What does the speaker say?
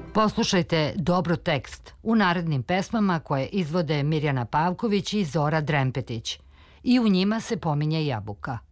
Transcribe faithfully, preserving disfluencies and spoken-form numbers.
Poslušajte dobro tekst u narednim pesmama koje izvode Mirjana Pavković i Zora Drempetić. I u njima se pominje jabuka.